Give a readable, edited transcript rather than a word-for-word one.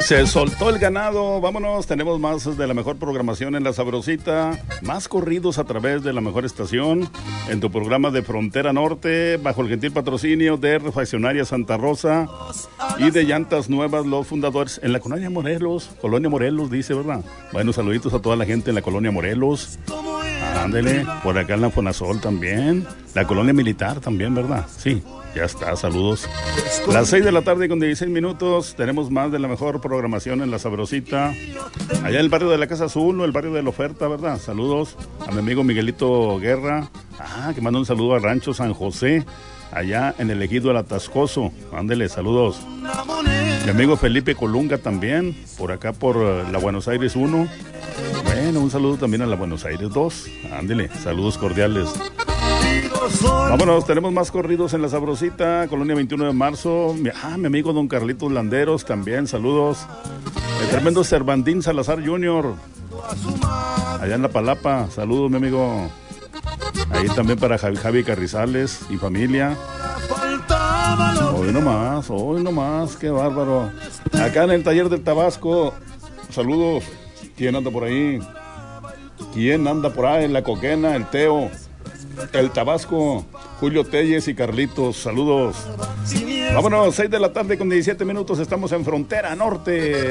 Se soltó el ganado, vámonos, tenemos más de la mejor programación en La Sabrosita, más corridos a través de la mejor estación, en tu programa de Frontera Norte, bajo el gentil patrocinio de Refaccionaria Santa Rosa y de Llantas Nuevas, los fundadores, en la Colonia Morelos, dice, ¿verdad? Bueno, saluditos a toda la gente en la Colonia Morelos, ándele, por acá en la Fonasol también, la Colonia Militar también, ¿verdad? Sí. Ya está, saludos. Las 6 de la tarde con 16 minutos. Tenemos más de la mejor programación en La Sabrosita. Allá en el barrio de la Casa Azul, o el barrio de la Oferta, ¿verdad? Saludos a mi amigo Miguelito Guerra. Que manda un saludo a Rancho San José, allá en el ejido del Atascoso. Ándele, saludos. Mi amigo Felipe Colunga también, por acá por la Buenos Aires 1. Bueno, un saludo también a la Buenos Aires 2. Ándele, saludos cordiales. Vámonos, tenemos más corridos en La Sabrosita, Colonia 21 de marzo. Mi amigo don Carlitos Landeros también, saludos. El tremendo Cervantín Salazar Jr. allá en La Palapa, saludos mi amigo. Ahí también para Javi Carrizales y familia. Hoy nomás, qué bárbaro. Acá en el taller del Tabasco, saludos. ¿Quién anda por ahí? La Coquena, el Teo, el Tabasco, Julio Telles y Carlitos, saludos. Vámonos, 6 de la tarde con 17 minutos, estamos en Frontera Norte.